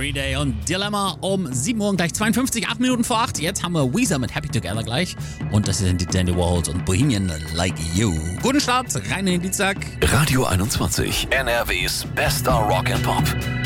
Everyday und Dilemma um 7 Uhr gleich 52, 8 Minuten vor 8. Jetzt haben wir Weezer mit Happy Together gleich. Und das sind die Dandy Warhols und Bohemian Like You. Guten Start, rein in den Dienstag. Radio 21, NRWs bester Rock and Pop.